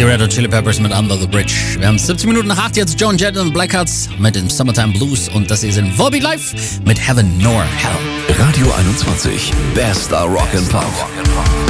Die Red Hot Chili Peppers mit Under the Bridge. Wir haben 17 Minuten nach 8, jetzt Joan Jett und Blackhearts mit dem Summertime Blues und das hier sind Volbeat Live mit Heaven Nor Hell. Radio 21, bester Rock and Pop.